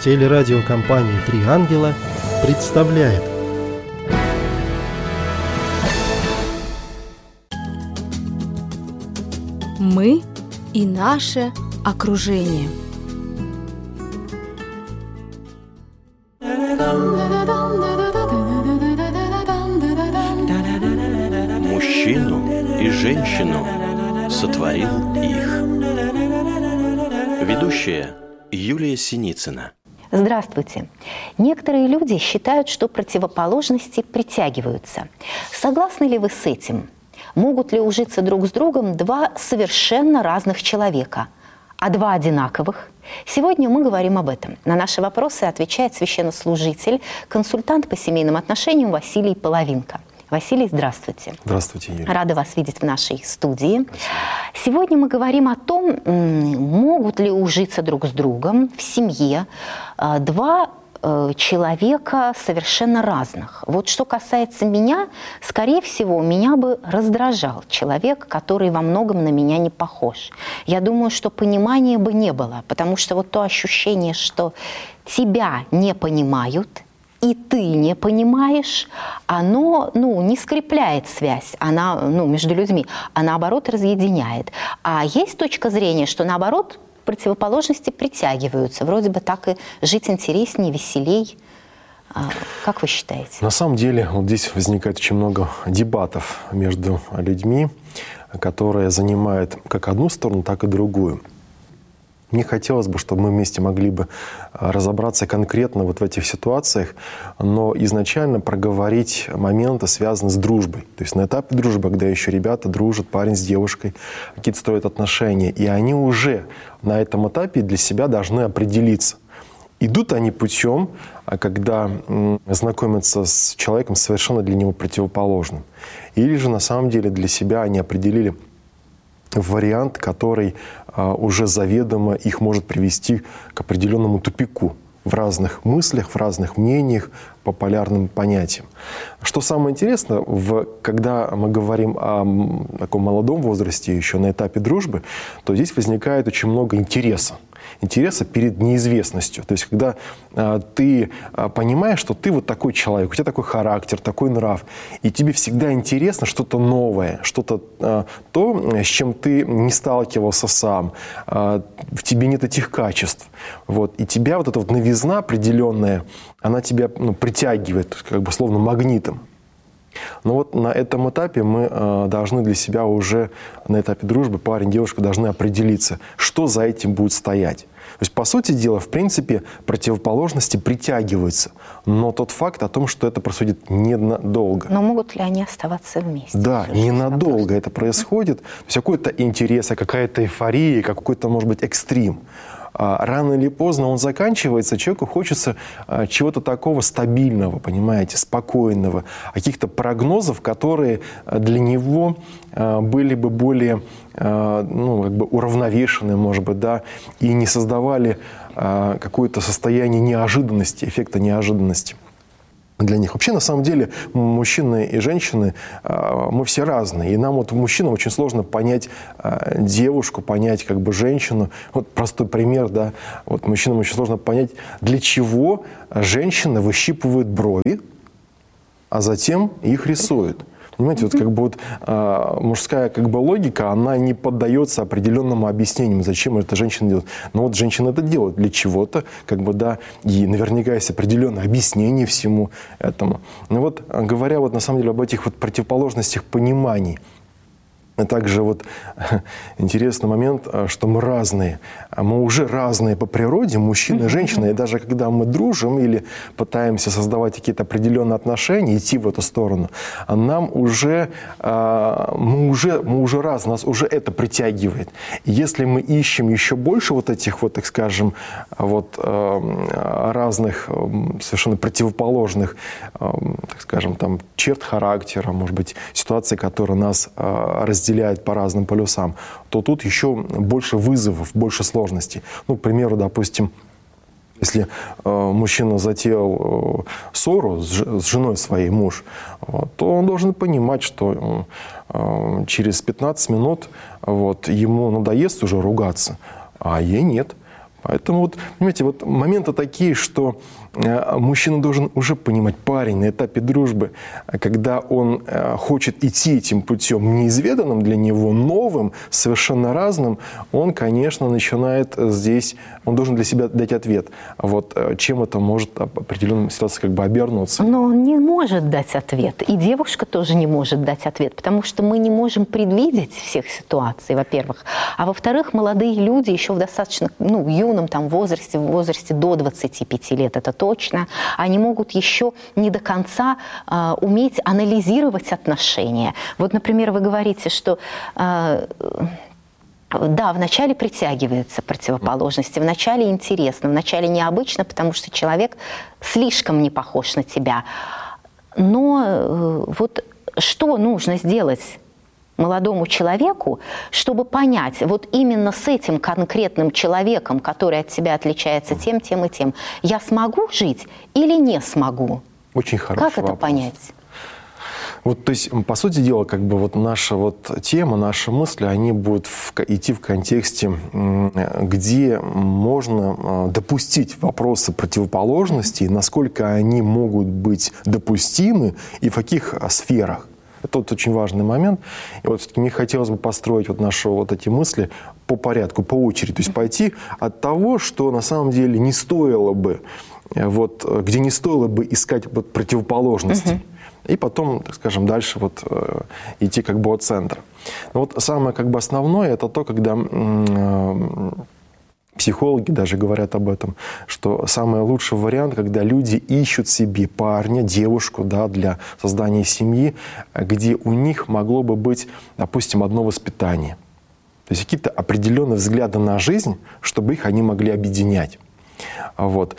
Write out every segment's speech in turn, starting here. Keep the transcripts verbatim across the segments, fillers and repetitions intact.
Телерадиокомпания «Три ангела» представляет. Мы и наше окружение. Мужчину и женщину сотворил их. Ведущая Юлия Синицына. Здравствуйте. Некоторые люди считают, что противоположности притягиваются. Согласны ли вы с этим? Могут ли ужиться друг с другом два совершенно разных человека, а два одинаковых? Сегодня мы говорим об этом. На наши вопросы отвечает священнослужитель, консультант по семейным отношениям Василий Половинка. Василий, здравствуйте. Здравствуйте, Юрий. Рада вас видеть в нашей студии. Спасибо. Сегодня мы говорим о том, могут ли ужиться друг с другом в семье два человека совершенно разных. Вот что касается меня, скорее всего, меня бы раздражал человек, который во многом на меня не похож. Я думаю, что понимания бы не было, потому что вот то ощущение, что тебя не понимают, и ты не понимаешь, оно, ну, не скрепляет связь, она, ну, между людьми, а наоборот разъединяет. А есть точка зрения, что наоборот противоположности притягиваются. Вроде бы так и жить интереснее, веселей. Как вы считаете? На самом деле вот здесь возникает очень много дебатов между людьми, которые занимают как одну сторону, так и другую. Мне хотелось бы, чтобы мы вместе могли бы разобраться конкретно вот в этих ситуациях, но изначально проговорить моменты, связанные с дружбой. То есть на этапе дружбы, когда еще ребята дружат, парень с девушкой, какие-то строят отношения, и они уже на этом этапе для себя должны определиться. Идут они путем, когда знакомятся с человеком совершенно для него противоположным. Или же на самом деле для себя они определили вариант, который а, уже заведомо их может привести к определенному тупику в разных мыслях, в разных мнениях, по полярным понятиям. Что самое интересное, в, когда мы говорим о таком молодом возрасте, еще на этапе дружбы, то здесь возникает очень много интереса. Интереса перед неизвестностью. То есть, когда а, ты а, понимаешь, что ты вот такой человек, у тебя такой характер, такой нрав, и тебе всегда интересно что-то новое, что-то а, то, с чем ты не сталкивался сам, а, в тебе нет этих качеств. Вот. И тебя вот эта вот новизна определенная, она тебя, ну, притягивает, как бы словно магнитом. Но вот на этом этапе мы э, должны для себя уже, на этапе дружбы, парень, девушка должны определиться, что за этим будет стоять. То есть, по сути дела, в принципе, противоположности притягиваются. Но тот факт о том, что это происходит ненадолго. Но могут ли они оставаться вместе? Да, ненадолго вопрос. Это происходит. То есть какой-то интерес, какая-то эйфория, какой-то, может быть, экстрим. Рано или поздно он заканчивается, человеку хочется чего-то такого стабильного, понимаете, спокойного, каких-то прогнозов, которые для него были бы более, ну, как бы уравновешенные, может быть, да, и не создавали какое-то состояние неожиданности, эффекта неожиданности для них. Вообще, на самом деле, мужчины и женщины, мы все разные. И нам вот мужчинам очень сложно понять девушку, понять как бы женщину. Вот простой пример, да. Вот мужчинам очень сложно понять, для чего женщина выщипывает брови, а затем их рисует. Понимаете, вот как бы вот а, мужская как бы логика, она не поддается определенному объяснению, зачем эта женщина делает. Но вот женщина это делает для чего-то, как бы, да, и наверняка есть определенное объяснение всему этому. Но вот говоря вот на самом деле об этих вот противоположностях пониманий, также вот интересный момент, что мы разные. Мы уже разные по природе, мужчина и женщина. И даже когда мы дружим или пытаемся создавать какие-то определенные отношения, идти в эту сторону, нам уже, мы уже, мы уже разные, нас уже это притягивает. И если мы ищем еще больше вот этих вот, так скажем, вот разных совершенно противоположных, так скажем, там, черт характера, может быть, ситуаций, которые нас разделяют, разделяет по разным полюсам, то тут еще больше вызовов, больше сложностей. Ну, к примеру, допустим, если э, мужчина затеял э, ссору с, с женой своей, муж, вот, то он должен понимать, что э, через пятнадцать минут вот, ему надоест уже ругаться, а ей нет. Поэтому, вот, понимаете, вот моменты такие, что э, мужчина должен уже понимать, парень на этапе дружбы, когда он э, хочет идти этим путем неизведанным для него, новым, совершенно разным, он, конечно, начинает здесь, он должен для себя дать ответ. Вот э, чем это может в определенной ситуации как бы обернуться. Но он не может дать ответ. И девушка тоже не может дать ответ, потому что мы не можем предвидеть всех ситуаций, во-первых. А во-вторых, молодые люди еще в достаточно ну, юном там, возрасте, в возрасте до двадцати пяти лет, это точно, они могут еще не до конца э, уметь анализировать отношения. Вот, например, вы говорите, что э, да, вначале притягиваются противоположности, вначале интересно, вначале необычно, потому что человек слишком не похож на тебя. Но э, вот что нужно сделать молодому человеку, чтобы понять, вот именно с этим конкретным человеком, который от тебя отличается тем, тем и тем, я смогу жить или не смогу? Очень хороший Как это вопрос. понять? Вот, то есть, по сути дела, как бы вот наша вот тема, наши мысли, они будут в, идти в контексте, где можно допустить вопросы противоположностей, насколько они могут быть допустимы и в каких сферах. Это вот очень важный момент. И вот все-таки мне хотелось бы построить вот наши вот эти мысли по порядку, по очереди. То есть пойти от того, что на самом деле не стоило бы, вот, где не стоило бы искать вот противоположностей. Uh-huh. И потом, так скажем, дальше вот, э, идти как бы от центра. Но вот самое как бы основное – это то, когда э, психологи даже говорят об этом, что самый лучший вариант, когда люди ищут себе парня, девушку, да, для создания семьи, где у них могло бы быть, допустим, одно воспитание. То есть какие-то определенные взгляды на жизнь, чтобы их они могли объединять. Вот.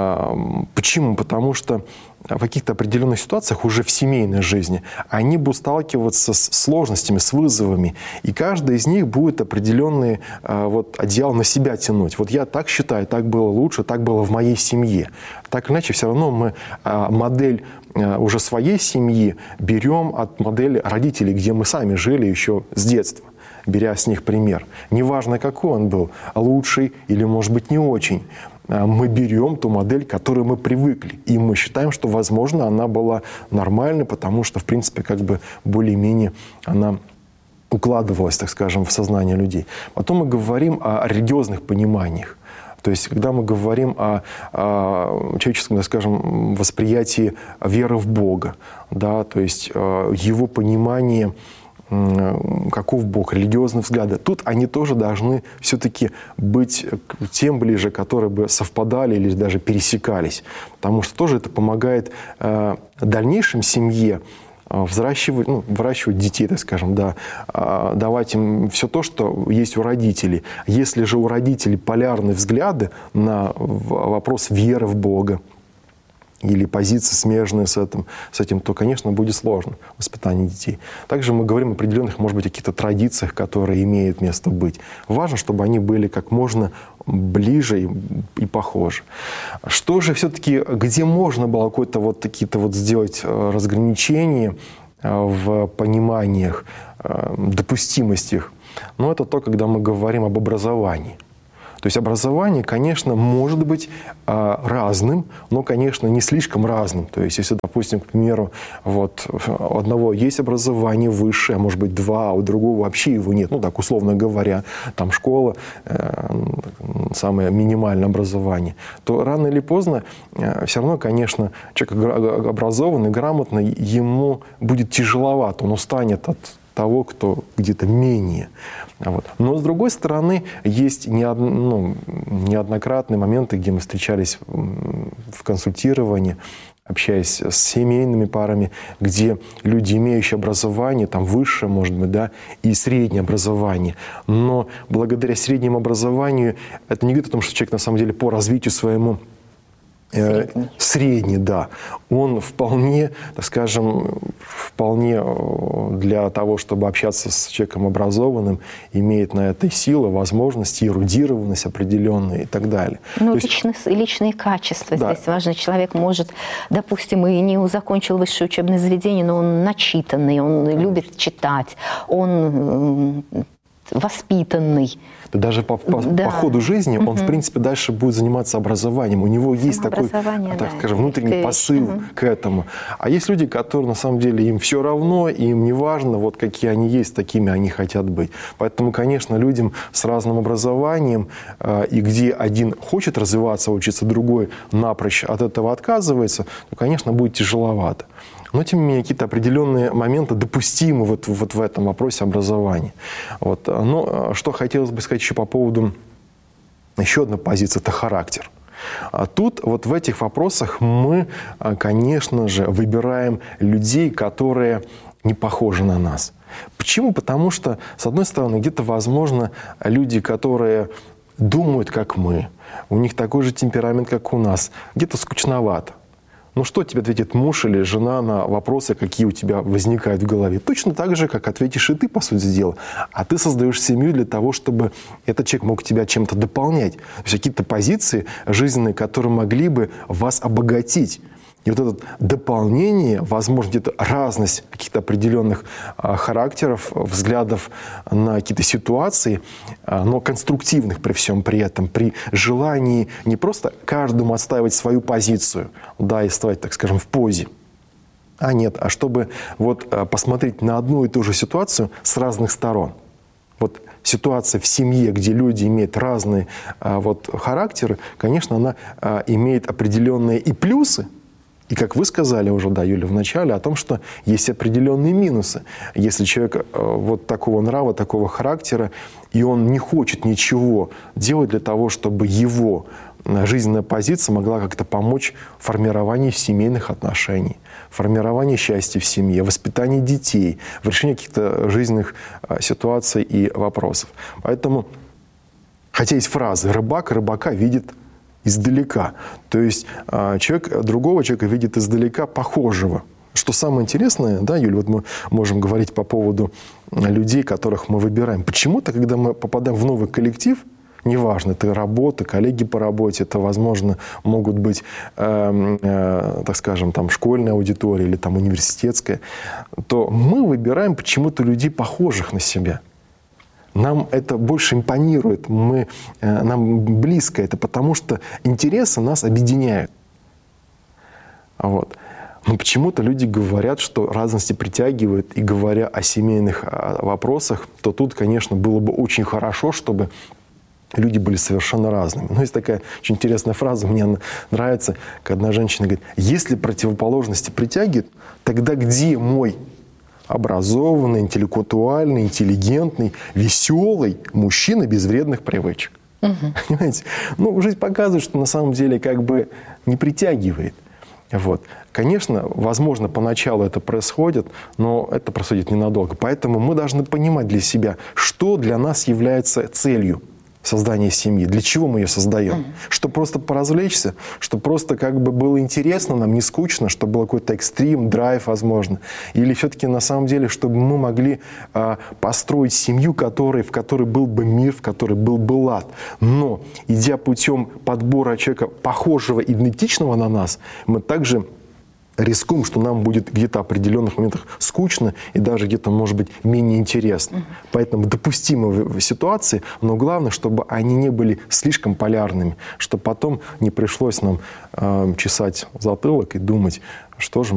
Почему? Потому что в каких-то определенных ситуациях уже в семейной жизни они будут сталкиваться с сложностями, с вызовами, и каждый из них будет определенный вот, одеяло на себя тянуть. Вот я так считаю, так было лучше, так было в моей семье. Так или иначе, все равно мы модель уже своей семьи берем от модели родителей, где мы сами жили еще с детства, беря с них пример. Неважно, какой он был, лучший или, может быть, не очень. Мы берем ту модель, к которой мы привыкли. И мы считаем, что, возможно, она была нормальной, потому что, в принципе, как бы более-менее она укладывалась, так скажем, в сознание людей. Потом мы говорим о религиозных пониманиях. То есть, когда мы говорим о, о человеческом, так скажем, восприятии веры в Бога, да, то есть его понимание, каков Бог, религиозные взгляды. Тут они тоже должны все-таки быть тем ближе, которые бы совпадали или даже пересекались. Потому что тоже это помогает э, дальнейшем семье взращивать, ну, выращивать детей, так скажем, да, э, давать им все то, что есть у родителей. Если же у родителей полярные взгляды на вопрос веры в Бога, или позиции смежные с этим, с этим, то, конечно, будет сложно воспитание детей. Также мы говорим о определенных, может быть, каких-то традициях, которые имеют место быть. Важно, чтобы они были как можно ближе и, и похожи. Что же все-таки, где можно было какое-то вот какие-то вот сделать разграничения в пониманиях, допустимостях? Ну, это то, когда мы говорим об образовании. То есть образование, конечно, может быть э, разным, но, конечно, не слишком разным. То есть если, допустим, к примеру, вот, у одного есть образование высшее, может быть, два, а у другого вообще его нет, ну так, условно говоря, там школа, э, самое минимальное образование, то рано или поздно э, все равно, конечно, человек образованный, грамотный, ему будет тяжеловато, он устанет от того, кто где-то менее. Вот. Но, с другой стороны, есть неод... ну, неоднократные моменты, где мы встречались в консультировании, общаясь с семейными парами, где люди, имеющие образование, там высшее, может быть, да, и среднее образование. Но благодаря среднему образованию это не говорит о том, что человек на самом деле по развитию своему Средний. Средний, да. Он вполне, так скажем, вполне для того, чтобы общаться с человеком образованным, имеет на это силы, возможности, эрудированность определенную и так далее. Ну, есть... личные, личные качества да. здесь важны. Человек может, допустим, и не закончил высшее учебное заведение, но он начитанный, он любит читать, он воспитанный. Да даже по, по, Да. по ходу жизни он, Мгм. в принципе, дальше будет заниматься образованием. У него есть такой, Самообразование, так да, скажем, это внутренний великая посыл вещь. Мгм. к этому. А есть люди, которые, на самом деле, им все равно, им не важно, вот какие они есть, такими они хотят быть. Поэтому, конечно, людям с разным образованием, э, и где один хочет развиваться, учиться, другой напрочь от этого отказывается, то, конечно, будет тяжеловато. Но, тем не менее, какие-то определенные моменты допустимы вот, вот в этом вопросе образования. Вот. Но что хотелось бы сказать еще по поводу еще одной позиции – это характер. А тут вот в этих вопросах мы, конечно же, выбираем людей, которые не похожи на нас. Почему? Потому что, с одной стороны, где-то, возможно, люди, которые думают, как мы, у них такой же темперамент, как у нас, где-то скучновато. Ну что тебе ответит муж или жена на вопросы, какие у тебя возникают в голове? Точно так же, как ответишь и ты, по сути дела. А ты создаешь семью для того, чтобы этот человек мог тебя чем-то дополнять. То есть какие-то позиции жизненные, которые могли бы вас обогатить. И вот это дополнение, возможно, где-то разность каких-то определенных а, характеров, взглядов на какие-то ситуации, а, но конструктивных при всем при этом, при желании не просто каждому отстаивать свою позицию, да, и вставать, так скажем, в позе, а нет, а чтобы вот а, посмотреть на одну и ту же ситуацию с разных сторон. Вот ситуация в семье, где люди имеют разные а, вот, характеры, конечно, она а, имеет определенные и плюсы. И как вы сказали уже, да, Юля, в начале, о том, что есть определенные минусы. Если человек э, вот такого нрава, такого характера, и он не хочет ничего делать для того, чтобы его жизненная позиция могла как-то помочь в формировании семейных отношений, формировании счастья в семье, воспитании детей, в решении каких-то жизненных э, ситуаций и вопросов. Поэтому, хотя есть фразы «рыбак рыбака видит издалека». То есть человек другого человека видит издалека похожего. Что самое интересное, да, Юль, вот мы можем говорить по поводу людей, которых мы выбираем. Почему-то, когда мы попадаем в новый коллектив, неважно, это работа, коллеги по работе, это, возможно, могут быть, э, э, так скажем, там, школьная аудитория или там, университетская, то мы выбираем почему-то людей, похожих на себя. Нам это больше импонирует, мы, э, нам близко это, потому что интересы нас объединяют. Вот. Но почему-то люди говорят, что разности притягивают, и говоря о семейных вопросах, то тут, конечно, было бы очень хорошо, чтобы люди были совершенно разными. Но есть такая очень интересная фраза, мне она нравится, когда одна женщина говорит: если противоположности притягивают, тогда где мой образованный, интеллектуальный, интеллигентный, веселый мужчина без вредных привычек? Угу. Понимаете? Ну, жизнь показывает, что на самом деле как бы не притягивает. Вот. Конечно, возможно, поначалу это происходит, но это происходит ненадолго. Поэтому мы должны понимать для себя, что для нас является целью создания семьи, для чего мы ее создаем. Mm-hmm. Чтобы просто поразвлечься, чтобы просто как бы было интересно нам, не скучно, чтобы был какой-то экстрим, драйв, возможно. Или все-таки на самом деле, чтобы мы могли а, построить семью, которой, в которой был бы мир, в которой был бы лад. Но, идя путем подбора человека, похожего, идентичного на нас, мы также рискуем, что нам будет где-то в определенных моментах скучно и даже где-то, может быть, менее интересно. Mm-hmm. Поэтому допустимы ситуации, но главное, чтобы они не были слишком полярными, чтобы потом не пришлось нам э, чесать затылок и думать, что же